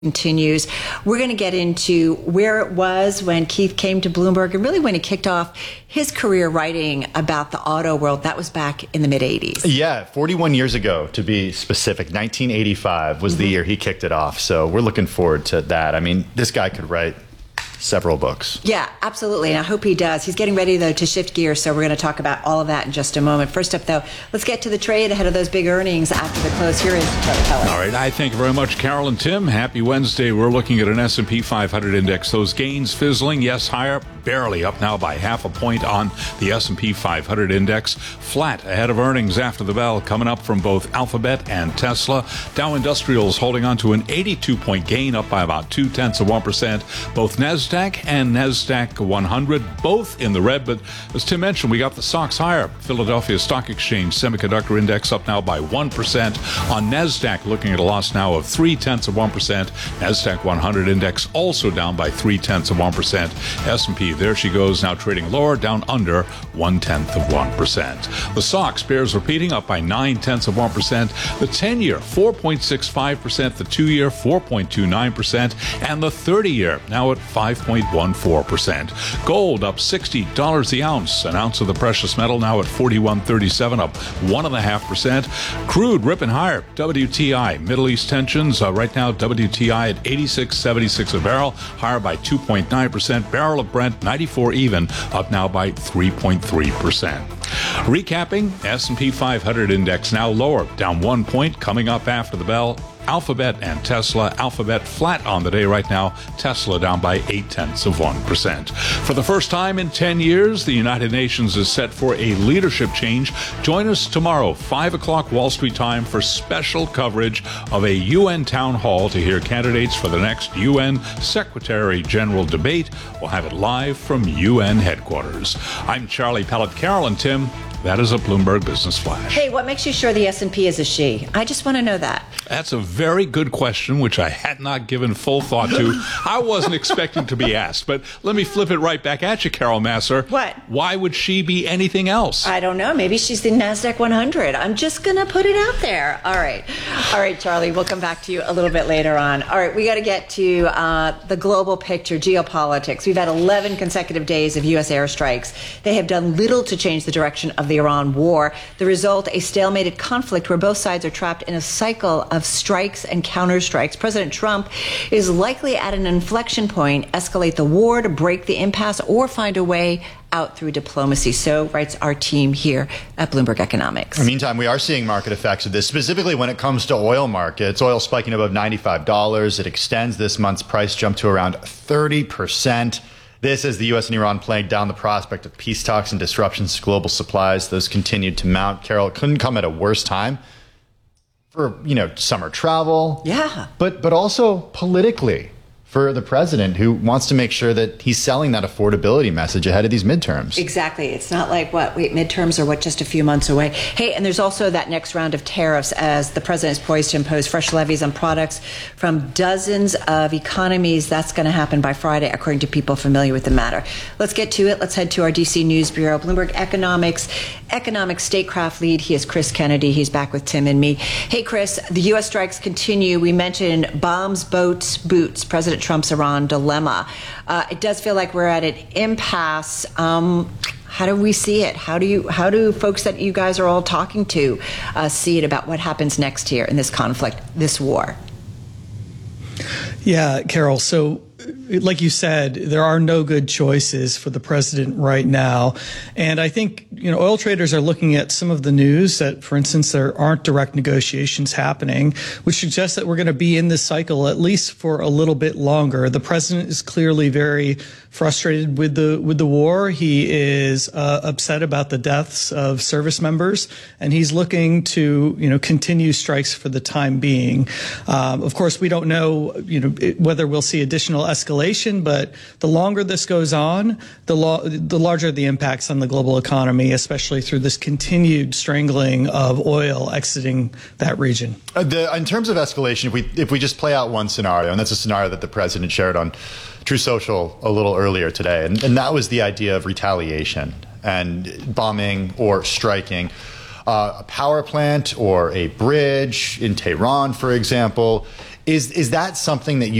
Continues. We're going to get into where it was when Keith came to Bloomberg and really when he kicked off his career writing about the auto world. That was back in the mid-'80s. Yeah, 41 years ago, to be specific. 1985 was the year he kicked it off. So we're looking forward to that. I mean, this guy could write several books. Yeah, absolutely. And I hope he does. He's getting ready, though, to shift gears. So we're going to talk about all of that in just a moment. First up, though, let's get to the trade ahead of those big earnings after the close. Here is Charlie Pellet. All right. I thank you very much, Carol and Tim. Happy Wednesday. We're looking at an S&P 500 index. Those gains fizzling. Yes, higher. Barely up now by half a point on the S&P 500 index. Flat ahead of earnings after the bell coming up from both Alphabet and Tesla. Dow Industrials holding on to an 82-point gain up by about 0.2%. Both NASDAQ and NASDAQ 100 both in the red. But as Tim mentioned, we got the stocks higher. Philadelphia Stock Exchange Semiconductor Index up now by 1%. On NASDAQ looking at a loss now of 0.3%. NASDAQ 100 Index also down by 0.3%. S&P, there she goes, now trading lower, down under 0.1%. The SOX bears repeating, up by 0.9%. The 10-year 4.65%, the 2-year 4.29%, and the 30-year now at 5.14%. Gold up $60 the ounce. An ounce of the precious metal now at $41.37, up 1.5%. Crude ripping higher. WTI, Middle East tensions right now. WTI at 86.76 a barrel, higher by 2.9%. Barrel of Brent 94 even, up now by 3.3%. Recapping, S&P 500 index now lower, down 1 point, coming up after the bell. Alphabet and Tesla. Alphabet flat on the day right now. Tesla down by 0.8%. For the first time in 10 years, the United Nations is set for a leadership change. Join us tomorrow, 5 o'clock Wall Street time, for special coverage of a UN town hall to hear candidates for the next UN Secretary General debate. We'll have it live from UN headquarters. I'm Charlie Pellet. Carol and Tim, that is a Bloomberg Business Flash. Hey, what makes you sure the S&P is a she? I just want to know that. That's a very good question, which I had not given full thought to. I wasn't expecting to be asked, but let me flip it right back at you, Carol Massar. What? Why would she be anything else? I don't know. Maybe she's the NASDAQ 100. I'm just going to put it out there. All right, Charlie, we'll come back to you a little bit later on. All right, we got to get to the global picture, geopolitics. We've had 11 consecutive days of U.S. airstrikes. They have done little to change the direction of the Iran war. The result, a stalemated conflict where both sides are trapped in a cycle of strikes and counterstrikes. President Trump is likely at an inflection point, escalate the war to break the impasse or find a way out through diplomacy. So writes our team here at Bloomberg Economics. In the meantime, we are seeing market effects of this, specifically when it comes to oil markets. Oil spiking above $95. It extends this month's price jump to around 30%. This as the U.S. and Iran playing down the prospect of peace talks and disruptions to global supplies. Those continued to mount. Carol, it couldn't come at a worse time for, summer travel. Yeah. But also politically for the president, who wants to make sure that he's selling that affordability message ahead of these midterms. Exactly. It's not like, midterms are just a few months away. Hey, and there's also that next round of tariffs as the president is poised to impose fresh levies on products from dozens of economies. That's going to happen by Friday, according to people familiar with the matter. Let's get to it. Let's head to our D.C. News Bureau. Bloomberg Economics statecraft lead. He is Chris Kennedy. He's back with Tim and me. Hey, Chris, the U.S. strikes continue. We mentioned bombs, boats, boots. President Trump's Iran dilemma. It does feel like we're at an impasse. How do we see it? How do folks that you guys are all talking to see it about what happens next here in this conflict, this war? Yeah, Carol. So, like you said, there are no good choices for the president right now. And I think, oil traders are looking at some of the news that, for instance, there aren't direct negotiations happening, which suggests that we're going to be in this cycle at least for a little bit longer. The president is clearly very frustrated with the war. He is upset about the deaths of service members, and he's looking to, continue strikes for the time being. Of course, we don't know, whether we'll see additional escalation, but the longer this goes on, the larger the impacts on the global economy, especially through this continued strangling of oil exiting that region. In terms of escalation, if we just play out one scenario, and that's a scenario that the president shared on True Social a little earlier today, and that was the idea of retaliation and bombing or striking a power plant or a bridge in Tehran, for example. Is that something that